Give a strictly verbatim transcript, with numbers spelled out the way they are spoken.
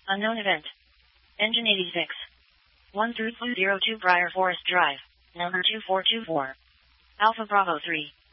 Unknown event. Engine eighty-six. one through zero two Briar Forest Drive. Number two four two four. Alpha Bravo three.